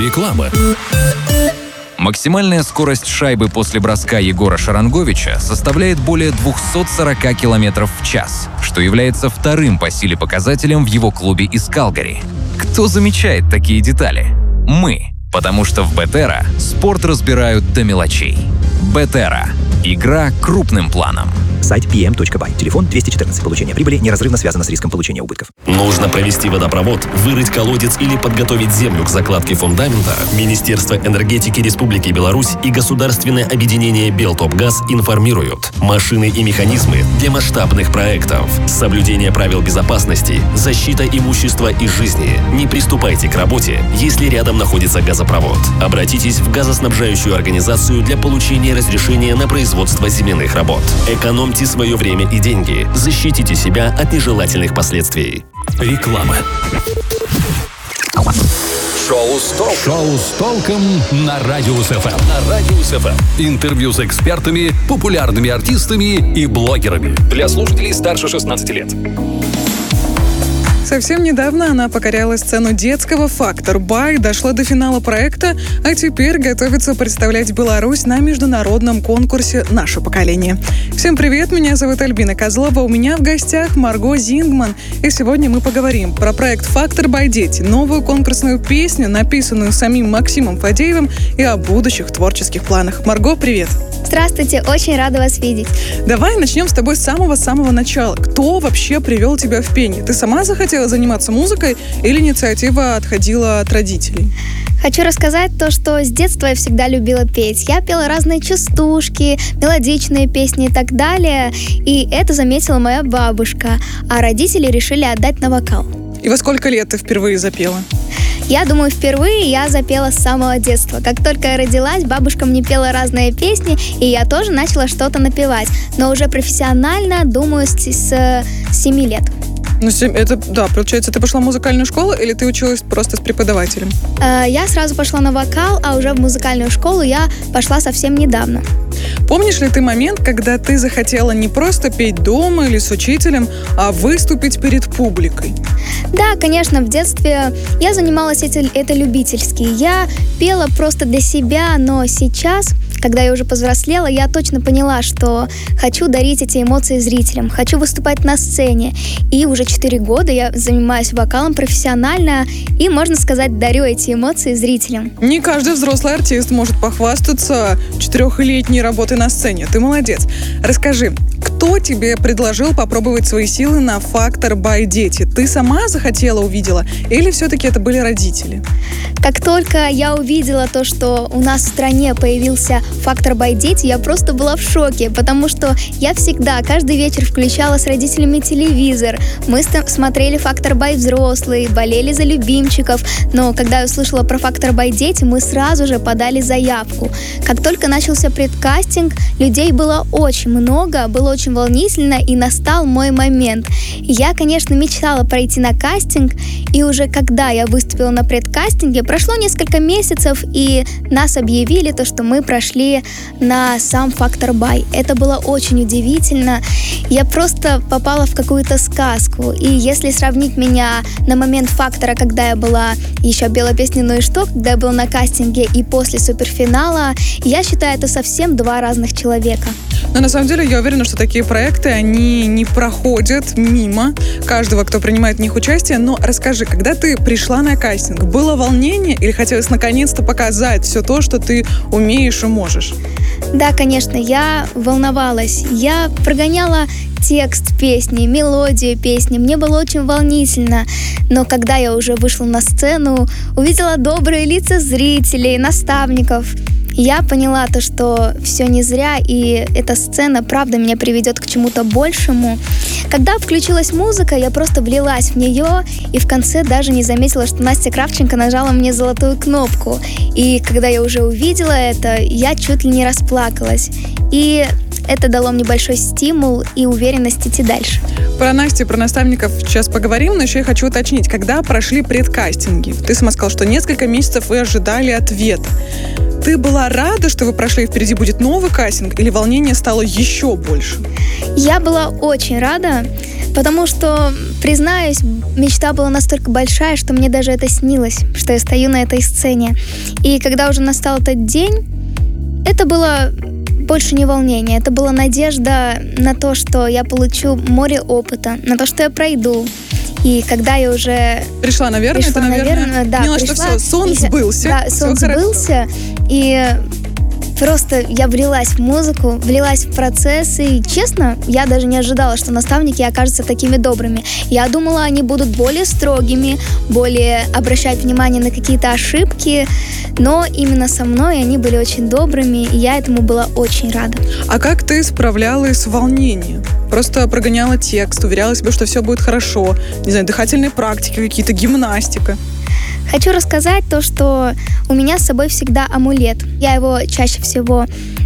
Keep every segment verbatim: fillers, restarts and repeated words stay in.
Реклама. Максимальная скорость шайбы после броска Егора Шаранговича составляет более двести сорок километров в час, что является вторым по силе показателем в его клубе из Калгари. Кто замечает такие детали? Мы. Потому что в Бетера спорт разбирают до мелочей. Бетера. Игра крупным планом. Сайт пи эм точка бай. Телефон двести четырнадцать. Получение прибыли неразрывно связано с риском получения убытков. Нужно провести водопровод, вырыть колодец или подготовить землю к закладке фундамента? Министерство энергетики Республики Беларусь и Государственное объединение «Белтопгаз» информируют. Машины и механизмы для масштабных проектов. Соблюдение правил безопасности, защита имущества и жизни. Не приступайте к работе, если рядом находится газопровод. Обратитесь в газоснабжающую организацию для получения разрешения на производство земляных работ. Экономьте свое время и деньги. Защитите себя от нежелательных последствий. Реклама. Шоу с толком. Шоу с толком на Радиус эф эм. На Радиус эф эм. Интервью с экспертами, популярными артистами и блогерами. Для слушателей старше шестнадцати лет. Совсем недавно она покоряла сцену детского «Фактор Бай», дошла до финала проекта, а теперь готовится представлять Беларусь на международном конкурсе «Наше поколение». Всем привет, меня зовут Альбина Козлова, у меня в гостях Марго Зингман, и сегодня мы поговорим про проект «Фактор Бай Дети», новую конкурсную песню, написанную самим Максимом Фадеевым, и о будущих творческих планах. Марго, привет! Здравствуйте, очень рада вас видеть. Давай начнем с тобой с самого-самого начала. Кто вообще привел тебя в пение? Ты сама захотела заниматься музыкой или инициатива отходила от родителей? Хочу рассказать то, что с детства я всегда любила петь. Я пела разные частушки, мелодичные песни и так далее. И это заметила моя бабушка, а родители решили отдать на вокал. И во сколько лет ты впервые запела? Я думаю, впервые я запела с самого детства. Как только я родилась, бабушка мне пела разные песни, и я тоже начала что-то напевать. Но уже профессионально, думаю, с, с семи лет. Ну, это, да, получается, ты пошла в музыкальную школу или ты училась просто с преподавателем? Э, я сразу пошла на вокал, а уже в музыкальную школу я пошла совсем недавно. Помнишь ли ты момент, когда ты захотела не просто петь дома или с учителем, а выступить перед публикой? Да, конечно, в детстве я занималась этим, это любительски. Я пела просто для себя, но сейчас, когда я уже повзрослела, я точно поняла, что хочу дарить эти эмоции зрителям, хочу выступать на сцене. И уже четыре года я занимаюсь вокалом профессионально и, можно сказать, дарю эти эмоции зрителям. Не каждый взрослый артист может похвастаться четырехлетней работой на сцене. Ты молодец. Расскажи, кто тебе предложил попробовать свои силы на «Фактор Бай Дети»? Ты сама захотела, увидела? Или все-таки это были родители? Как только я увидела то, что у нас в стране появился «Фактор Бай Дети», я просто была в шоке, потому что я всегда, каждый вечер включала с родителями телевизор. Мы смотрели «Фактор Бай взрослые», болели за любимчиков. Но когда я услышала про «Фактор Бай Дети», мы сразу же подали заявку. Как только начался предкастинг, людей было очень много, было очень волнительно, и настал мой момент. Я, конечно, мечтала пройти на кастинг, и уже когда я выступила на предкастинге, прошло несколько месяцев, и нас объявили то, что мы прошли на сам «Фактор Бай». Это было очень удивительно. Я просто попала в какую-то сказку. И если сравнить меня на момент «Фактора», когда я была еще пела песню «Ну и что?», когда я была на кастинге, и после суперфинала, я считаю, это совсем два разных человека. Но на самом деле я уверена, что такие проекты, они не проходят мимо каждого, кто принимает в них участие. Но расскажи, когда ты пришла на кастинг, было волнение или хотелось наконец-то показать все то, что ты умеешь и можешь? Да, конечно, я волновалась. Я прогоняла текст песни, мелодию песни. Мне было очень волнительно. Но когда я уже вышла на сцену, увидела добрые лица зрителей, наставников, я поняла то, что все не зря, и эта сцена, правда, меня приведет к чему-то большему. Когда включилась музыка, я просто влилась в нее, и в конце даже не заметила, что Настя Кравченко нажала мне золотую кнопку. И когда я уже увидела это, я чуть ли не расплакалась. И это дало мне большой стимул и уверенность идти дальше. Про Настю, про наставников сейчас поговорим, но еще я хочу уточнить, когда прошли предкастинги. Ты сама сказала, что несколько месяцев вы ожидали ответа. Ты была рада, что вы прошли, и впереди будет новый кастинг, или волнение стало еще больше? Я была очень рада. Потому что, признаюсь, мечта была настолько большая, что мне даже это снилось, что я стою на этой сцене. И когда уже настал этот день, это было больше не волнение, это была надежда на то, что я получу море опыта, на то, что я пройду. И когда я уже... Пришла, наверное, пришла, это, наверное, наверное да, поняла, пришла, что все, сон и, сбылся. Да, сон все сбылся, и просто я влилась в музыку, влилась в процесс, и, честно, я даже не ожидала, что наставники окажутся такими добрыми. Я думала, они будут более строгими, более обращать внимание на какие-то ошибки, но именно со мной они были очень добрыми, и я этому была очень рада. А как ты справлялась с волнением? Просто прогоняла текст, уверяла себя, что все будет хорошо. Не знаю, дыхательные практики, какие-то гимнастика. Хочу рассказать то, что у меня с собой всегда амулет. Я его чаще всего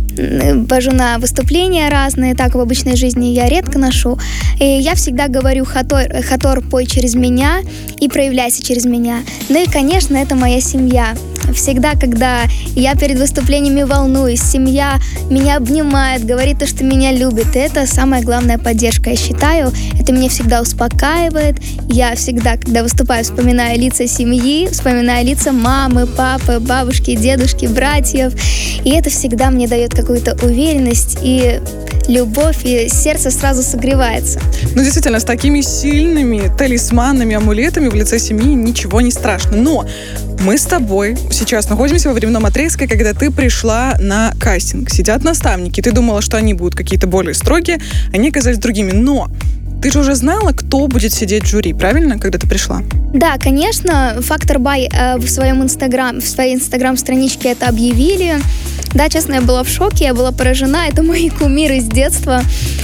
вожу на выступления разные, так в обычной жизни я редко ношу. И я всегда говорю «Хатор, Хатор, пой через меня и проявляйся через меня». Ну и, конечно, это моя семья. Всегда, когда я перед выступлениями волнуюсь, семья меня обнимает, говорит то, что меня любит. И это самая главная поддержка, я считаю. Это меня всегда успокаивает. Я всегда, когда выступаю, вспоминаю лица семьи, вспоминаю лица мамы, папы, бабушки, дедушки, братьев. И это всегда мне дает какую-то уверенность и любовь, и сердце сразу согревается. Ну, действительно, с такими сильными талисманами, амулетами в лице семьи ничего не страшно. Но мы с тобой сейчас находимся во временном отрезке, когда ты пришла на кастинг. Сидят наставники, ты думала, что они будут какие-то более строгие, они оказались другими. Но ты же уже знала, кто будет сидеть в жюри, правильно, когда ты пришла? Да, конечно, Фактор Бай э, в своем инстаграм, в своей инстаграм-страничке это объявили. Да, честно, я была в шоке, я была поражена. Это мои кумиры с детства.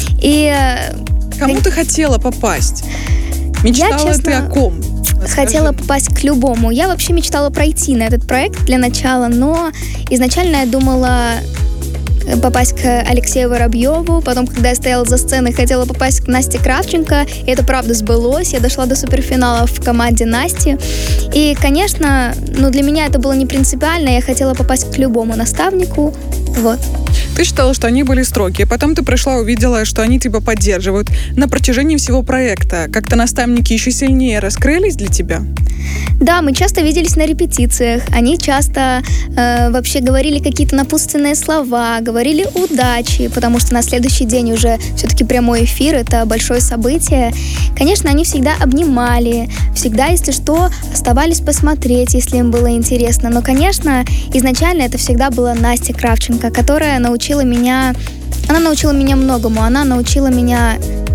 И кому ты хотела попасть? Мечтала я, честно, ты о ком? Хотела Скажи. попасть к любому. Я вообще мечтала пройти на этот проект для начала, но изначально я думала попасть к Алексею Воробьеву. Потом, когда я стояла за сценой, хотела попасть к Насте Кравченко. И это правда сбылось. Я дошла до суперфинала в команде Насти. И, конечно, ну, для меня это было не принципиально. Я хотела попасть к любому наставнику. Вот. Ты считала, что они были строгие. Потом ты пришла, увидела, что они тебя поддерживают. На протяжении всего проекта как-то наставники еще сильнее раскрылись для тебя? Да, мы часто виделись на репетициях. Они часто э, вообще говорили какие-то напутственные слова, говорили удачи, потому что на следующий день уже все-таки прямой эфир, это большое событие. Конечно, они всегда обнимали, всегда, если что, оставались посмотреть, если им было интересно. Но, конечно, изначально это всегда была Настя Кравченко, которая научила меня, она научила меня многому, она научила меня...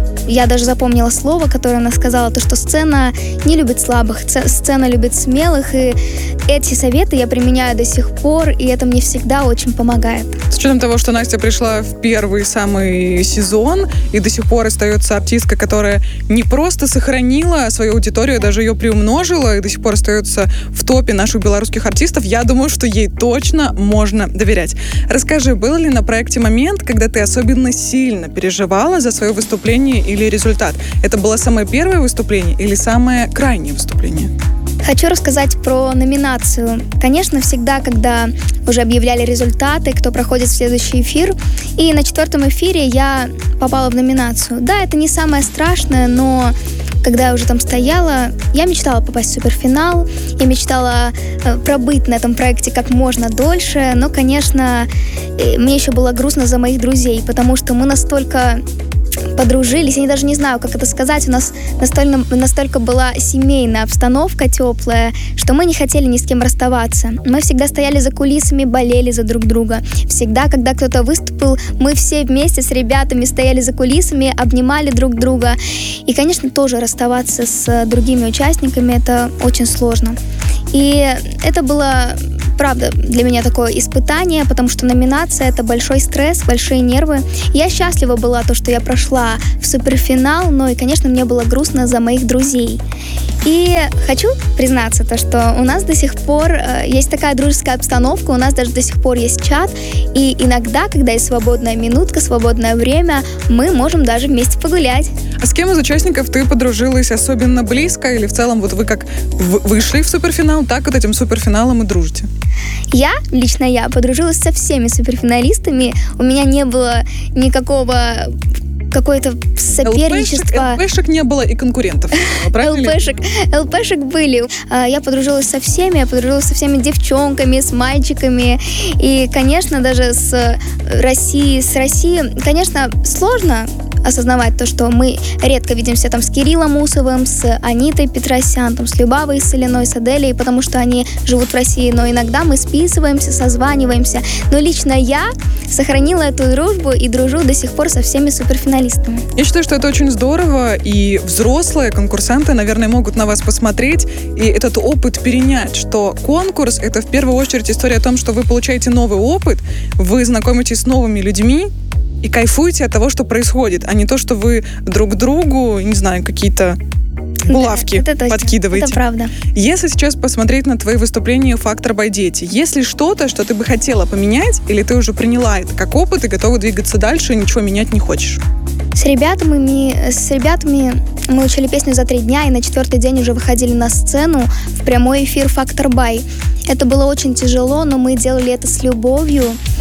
Я даже запомнила слово, которое она сказала, то, что сцена не любит слабых, сцена любит смелых, и эти советы я применяю до сих пор, и это мне всегда очень помогает. С учетом того, что Настя пришла в первый самый сезон, и до сих пор остается артистка, которая не просто сохранила свою аудиторию, даже ее приумножила, и до сих пор остается в топе наших белорусских артистов, я думаю, что ей точно можно доверять. Расскажи, был ли на проекте момент, когда ты особенно сильно переживала за свое выступление или результат? Это было самое первое выступление или самое крайнее выступление? Хочу рассказать про номинацию. Конечно, всегда, когда уже объявляли результаты, кто проходит в следующий эфир, и на четвертом эфире я попала в номинацию. Да, это не самое страшное, но когда я уже там стояла, я мечтала попасть в суперфинал, я мечтала э, пробыть на этом проекте как можно дольше, но, конечно, э, мне еще было грустно за моих друзей, потому что мы настолько подружились, я даже не знаю, как это сказать, у нас настолько, настолько была семейная обстановка теплая, что мы не хотели ни с кем расставаться. Мы всегда стояли за кулисами, болели за друг друга. Всегда, когда кто-то выступил, мы все вместе с ребятами стояли за кулисами, обнимали друг друга. И, конечно, тоже расставаться с другими участниками, это очень сложно. И это было, правда, для меня такое испытание, потому что номинация — это большой стресс, большие нервы. Я счастлива была, то, что я прошла в суперфинал, но и, конечно, мне было грустно за моих друзей. И хочу признаться, то, что у нас до сих пор э, есть такая дружеская обстановка, у нас даже до сих пор есть чат, и иногда, когда есть свободная минутка, свободное время, мы можем даже вместе погулять. А с кем из участников ты подружилась особенно близко, или в целом вот вы как в- вышли в суперфинал, так вот этим суперфиналом и дружите? Я, лично я, подружилась со всеми суперфиналистами, у меня не было никакого какое-то соперничество. ЛПшек не было и конкурентов, правильно? ЛПшек, ЛПшек были. Я подружилась со всеми, я подружилась со всеми девчонками, с мальчиками. И, конечно, даже с Россией, с Россией, конечно, сложно осознавать то, что мы редко видимся там с Кириллом Усовым, с Анитой Петросян, там, с Любавой Соляной, с Аделей, потому что они живут в России. Но иногда мы списываемся, созваниваемся. Но лично я сохранила эту дружбу и дружу до сих пор со всеми суперфиналистами. Я считаю, что это очень здорово, и взрослые конкурсанты, наверное, могут на вас посмотреть и этот опыт перенять, что конкурс — это в первую очередь история о том, что вы получаете новый опыт, вы знакомитесь с новыми людьми, и кайфуете от того, что происходит, а не то, что вы друг другу, не знаю, какие-то булавки да, это подкидываете. Это правда. Если сейчас посмотреть на твои выступления «Фактор by Дети», есть ли что-то, что ты бы хотела поменять, или ты уже приняла это как опыт и готова двигаться дальше, и ничего менять не хочешь? С ребятами, с ребятами мы учили песню за три дня, и на четвертый день уже выходили на сцену в прямой эфир «Фактор Бай». Это было очень тяжело, но мы делали это с любовью.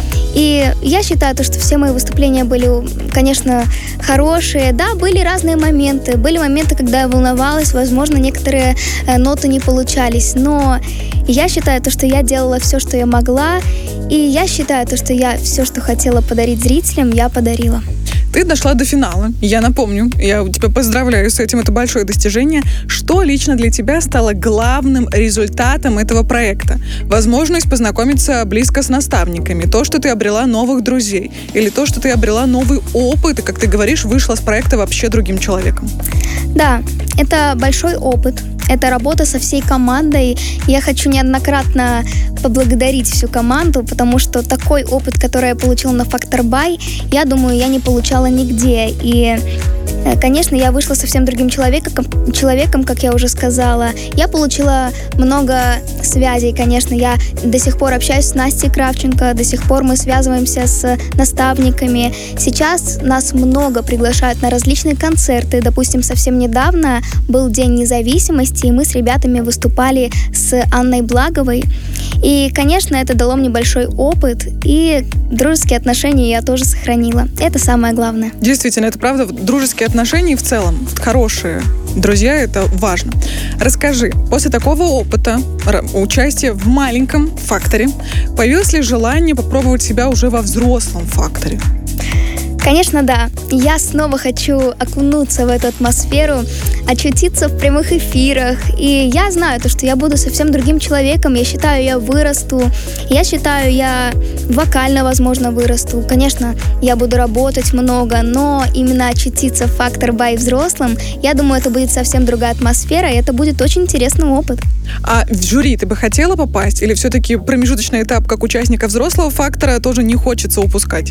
И я считаю, что все мои выступления были, конечно, хорошие. Да, были разные моменты. Были моменты, когда я волновалась, возможно, некоторые ноты не получались. Но я считаю, что я делала все, что я могла. И я считаю, что я все, что хотела подарить зрителям, я подарила. Ты дошла до финала. Я напомню, я тебя поздравляю с этим, это большое достижение. Что лично для тебя стало главным результатом этого проекта? Возможность познакомиться близко с наставниками, то, что ты обрела новых друзей, или то, что ты обрела новый опыт, и, как ты говоришь, вышла с проекта вообще другим человеком? Да, это большой опыт. Это работа со всей командой. Я хочу неоднократно поблагодарить всю команду, потому что такой опыт, который я получила на «Фактор Бай», я думаю, я не получала нигде. И, конечно, я вышла совсем другим человеком, человеком, как я уже сказала. Я получила много связей, конечно. Я до сих пор общаюсь с Настей Кравченко, до сих пор мы связываемся с наставниками. Сейчас нас много приглашают на различные концерты. Допустим, совсем недавно был День независимости, и мы с ребятами выступали с Анной Благовой. И, конечно, это дало мне большой опыт, и дружеские отношения я тоже сохранила. Это самое главное. Действительно, это правда. Дружеские отношения в целом, хорошие друзья, это важно. Расскажи, после такого опыта, участия в маленьком факторе, появилось ли желание попробовать себя уже во взрослом факторе? Конечно, да. Я снова хочу окунуться в эту атмосферу, очутиться в прямых эфирах. И я знаю, то, что я буду совсем другим человеком. Я считаю, я вырасту. Я считаю, я вокально, возможно, вырасту. Конечно, я буду работать много, но именно очутиться в «Фактор Бай» взрослым, я думаю, это будет совсем другая атмосфера, и это будет очень интересный опыт. А в жюри ты бы хотела попасть? Или все-таки промежуточный этап как участника взрослого фактора тоже не хочется упускать?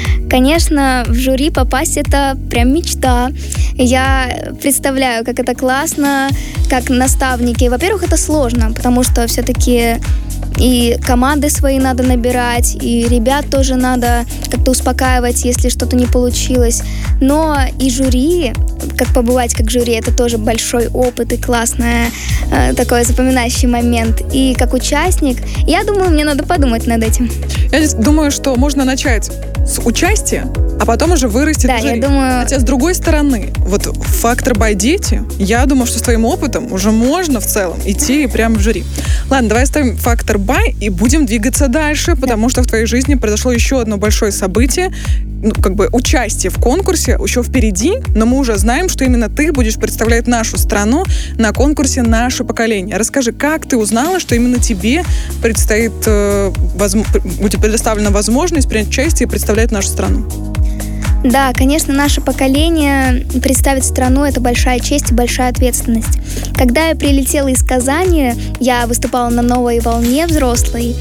Конечно, в жюри попасть — это прям мечта. Я представляю, как это классно, как наставники. Во-первых, это сложно, потому что все-таки и команды свои надо набирать, и ребят тоже надо как-то успокаивать, если что-то не получилось. Но и жюри, как побывать как жюри, это тоже большой опыт и классный э, такой запоминающий момент. И как участник, я думаю, мне надо подумать над этим. Я думаю, что можно начать с участия, а потом уже вырастет да, в жюри. Я думаю... Хотя, с другой стороны, вот «Фактор Бай Дети», я думаю, что с твоим опытом уже можно в целом идти прямо в жюри. Ладно, давай ставим «Фактор Бай» и будем двигаться дальше, потому да. что в твоей жизни произошло еще одно большое событие, ну, как бы участие в конкурсе еще впереди, но мы уже знаем, что именно ты будешь представлять нашу страну на конкурсе «Наше поколение». Расскажи, как ты узнала, что именно тебе предстоит, э, воз... будет предоставлена возможность принять участие и представлять нашу страну? Да, конечно, наше поколение представить страну — это большая честь и большая ответственность. Когда я прилетела из Казани, я выступала на «Новой волне» взрослой,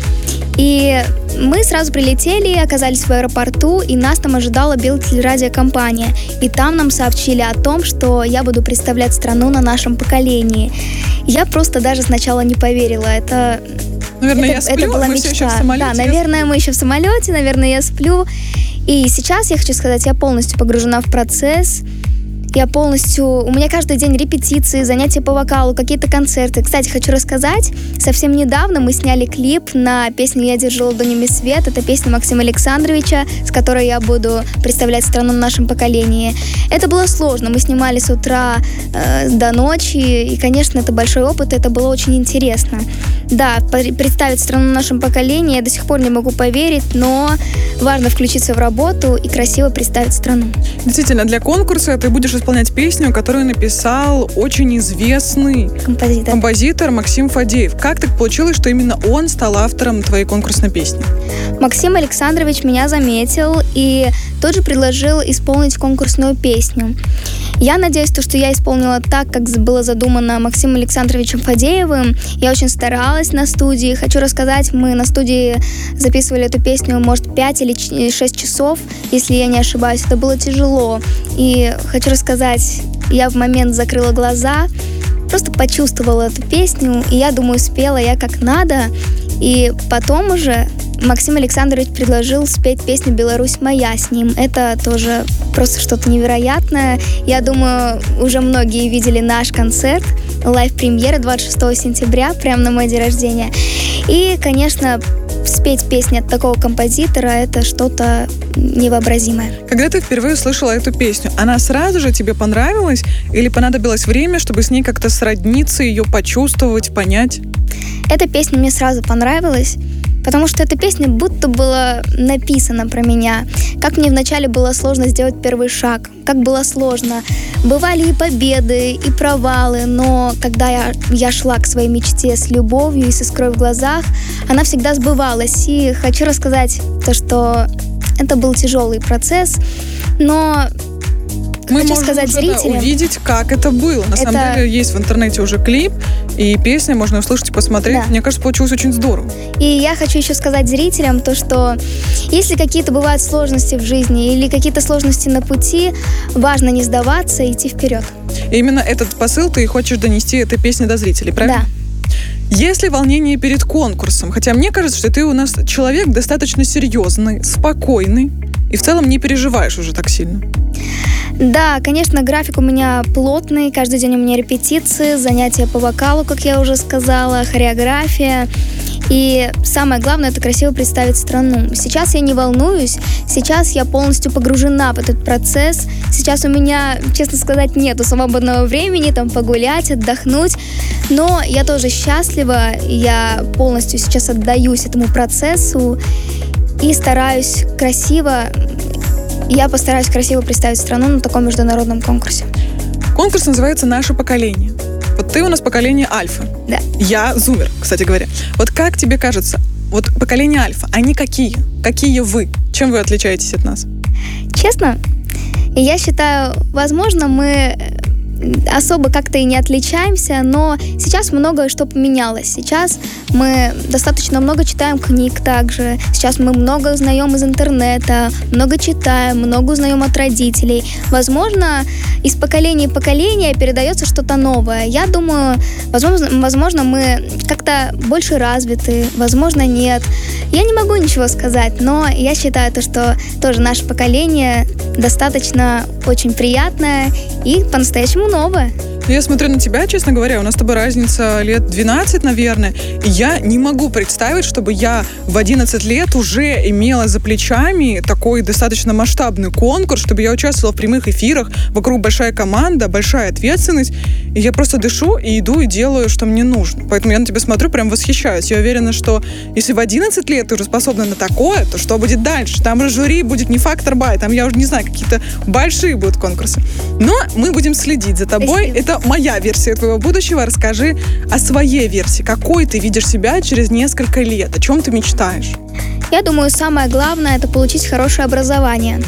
и мы сразу прилетели, оказались в аэропорту, и нас там ожидала Белтелерадиокомпания. И там нам сообщили о том, что я буду представлять страну на нашем поколении. Я просто даже сначала не поверила. Это, наверное, это, я сплю, это была мы мечта. все еще в самолете. Да, наверное, мы еще в самолете, наверное, я сплю. И сейчас, я хочу сказать, я полностью погружена в процесс. Я полностью... У меня каждый день репетиции, занятия по вокалу, какие-то концерты. Кстати, хочу рассказать, совсем недавно мы сняли клип на песню «Я держу ладонями свет». Это песня Максима Александровича, с которой я буду представлять страну в нашем поколении. Это было сложно. Мы снимали с утра э, до ночи, и, конечно, это большой опыт, это было очень интересно. Да, представить страну в нашем поколении я до сих пор не могу поверить, но важно включиться в работу и красиво представить страну. Действительно, для конкурса ты будешь исполнять песню, которую написал очень известный композитор. композитор Максим Фадеев. Как так получилось, что именно он стал автором твоей конкурсной песни? Максим Александрович меня заметил и тоже предложил исполнить конкурсную песню. Я надеюсь, что я исполнила так, как было задумано Максимом Александровичем Фадеевым. Я очень старалась на студии. Хочу рассказать, мы на студии записывали эту песню, может, пять или шесть часов, если я не ошибаюсь. Это было тяжело. И хочу рассказать, я в момент закрыла глаза, просто почувствовала эту песню, и я думаю, спела я как надо. И потом уже Максим Александрович предложил спеть песню «Беларусь моя» с ним. Это тоже просто что-то невероятное. Я думаю, уже многие видели наш концерт, лайв-премьера двадцать шестого сентября, прямо на мой день рождения. И, конечно, спеть песню от такого композитора — это что-то невообразимое. Когда ты впервые услышала эту песню, она сразу же тебе понравилась или понадобилось время, чтобы с ней как-то сродниться, ее почувствовать, понять? Эта песня мне сразу понравилась, потому что эта песня будто была написана про меня. Как мне вначале было сложно сделать первый шаг, как было сложно. Бывали и победы, и провалы, но когда я, я шла к своей мечте с любовью и с искрой в глазах, она всегда сбывалась. И хочу рассказать то, что это был тяжелый процесс, но... Мы Хочу можем сказать уже, зрителям, да, увидеть, как это было. На это... самом деле есть в интернете уже клип, и песня можно услышать и посмотреть. Да. Мне кажется, получилось очень здорово. И я хочу еще сказать зрителям то, что если какие-то бывают сложности в жизни или какие-то сложности на пути, важно не сдаваться и идти вперед. И именно этот посыл ты хочешь донести этой песней до зрителей, правильно? Да. Есть ли волнение перед конкурсом? Хотя мне кажется, что ты у нас человек достаточно серьезный, спокойный и в целом не переживаешь уже так сильно. Да, конечно, график у меня плотный, каждый день у меня репетиции, занятия по вокалу, как я уже сказала, хореография. И самое главное — это красиво представить страну. Сейчас я не волнуюсь, сейчас я полностью погружена в этот процесс. Сейчас у меня, честно сказать, нету свободного времени там погулять, отдохнуть. Но я тоже счастлива, я полностью сейчас отдаюсь этому процессу и стараюсь красиво... Я постараюсь красиво представить страну на таком международном конкурсе. Конкурс называется «Наше поколение». Вот ты у нас поколение Альфа. Да. Я зумер, кстати говоря. Вот как тебе кажется, вот поколение Альфа, они какие? Какие вы? Чем вы отличаетесь от нас? Честно, я считаю, возможно, мы особо как-то и не отличаемся, но сейчас многое что поменялось. Сейчас мы достаточно много читаем книг также. Сейчас мы много узнаем из интернета, много читаем, много узнаем от родителей. Возможно, из поколения в поколение передается что-то новое. Я думаю, возможно, возможно, мы как-то больше развиты, возможно, нет. Я не могу ничего сказать, но я считаю, то, что тоже наше поколение достаточно очень приятное и по-настоящему новое. Я смотрю на тебя, честно говоря, у нас с тобой разница лет двенадцать, наверное, и я не могу представить, чтобы я в одиннадцать лет уже имела за плечами такой достаточно масштабный конкурс, чтобы я участвовала в прямых эфирах, вокруг большая команда, большая ответственность, и я просто дышу и иду и делаю, что мне нужно. Поэтому я на тебя смотрю, прям восхищаюсь. Я уверена, что если в одиннадцать лет ты уже способна на такое, то что будет дальше? Там же жюри будет не фактор бай, там, я уже не знаю, какие-то большие будут конкурсы. Но мы будем следить за тобой. Спасибо. Это моя версия твоего будущего. Расскажи о своей версии. Какой ты видишь себя через несколько лет? О чем ты мечтаешь? Я думаю, самое главное — это получить хорошее образование.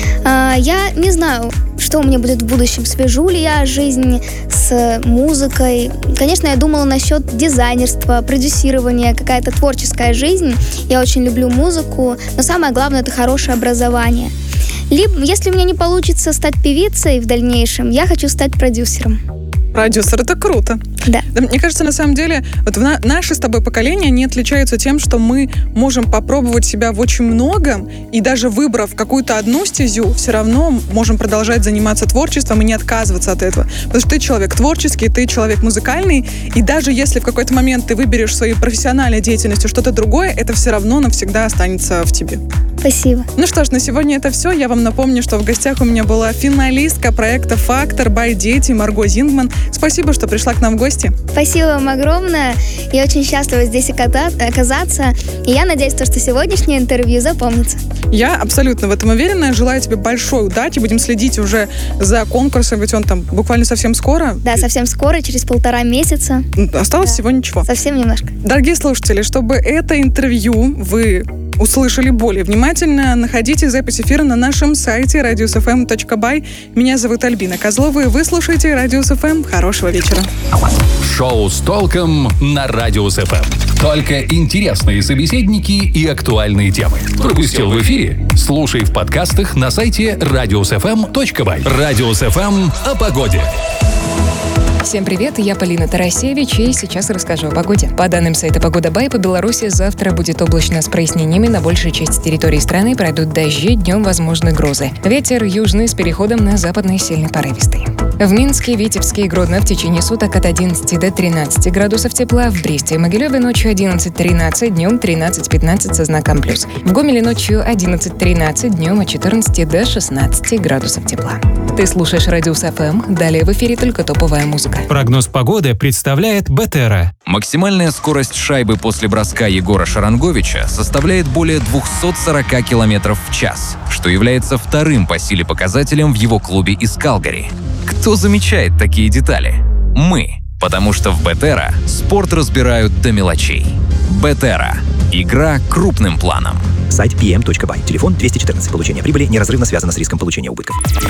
Я не знаю, что у меня будет в будущем. Свяжу ли я жизнь с музыкой? Конечно, я думала насчет дизайнерства, продюсирования, какая-то творческая жизнь. Я очень люблю музыку, но самое главное — это хорошее образование. Либо, если у меня не получится стать певицей в дальнейшем, я хочу стать продюсером. Продюсер, это круто. Да. Мне кажется, на самом деле, вот в на- наше с тобой поколение не отличаются тем, что мы можем попробовать себя в очень многом, и даже выбрав какую-то одну стезю, все равно можем продолжать заниматься творчеством и не отказываться от этого. Потому что ты человек творческий, ты человек музыкальный, и даже если в какой-то момент ты выберешь своей профессиональной деятельностью что-то другое, это все равно навсегда останется в тебе. Спасибо. Ну что ж, на сегодня это все. Я вам напомню, что в гостях у меня была финалистка проекта «Фактор» by Дети Марго Зингман. Спасибо, что пришла к нам в гости. Спасибо вам огромное. Я очень счастлива здесь оказаться. И я надеюсь, что сегодняшнее интервью запомнится. Я абсолютно в этом уверена. Желаю тебе большой удачи. Будем следить уже за конкурсом, ведь он там буквально совсем скоро. Да, совсем скоро, через полтора месяца. Осталось Да. всего ничего. Совсем немножко. Дорогие слушатели, чтобы это интервью вы услышали более внимательно, находите запись эфира на нашем сайте радиус эф эм точка бай. Меня зовут Альбина Козлова, и вы слушаете Радиус эф эм. Хорошего вечера. Шоу с толком на Радиус эф эм. Только интересные собеседники и актуальные темы. Пропустил в эфире? Слушай в подкастах на сайте радиус эф эм точка бай. Радиус эф эм о погоде. Всем привет, я Полина Тарасевич, и сейчас расскажу о погоде. По данным сайта «Погода Бай», по Беларуси завтра будет облачно с прояснениями, на большей части территории страны пройдут дожди, днем возможны грозы. Ветер южный с переходом на западный сильный порывистый. В Минске, Витебске и Гродно в течение суток от одиннадцати до тринадцати градусов тепла, в Бресте и Могилеве ночью одиннадцать-тринадцать, днем тринадцать-пятнадцать со знаком плюс. В Гомеле ночью одиннадцать-тринадцать, днем от четырнадцати до шестнадцати градусов тепла. Ты слушаешь Радиус эф эм, далее в эфире только топовая музыка. Прогноз погоды представляет Бетера. Максимальная скорость шайбы после броска Егора Шаранговича составляет более двухсот сорока километров в час, что является вторым по силе показателем в его клубе из Калгари. Кто замечает такие детали? Мы. Потому что в Бетера спорт разбирают до мелочей. Бетера. Игра крупным планом. Сайт пи эм точка бай. Телефон двести четырнадцать. Получение прибыли неразрывно связано с риском получения убытков.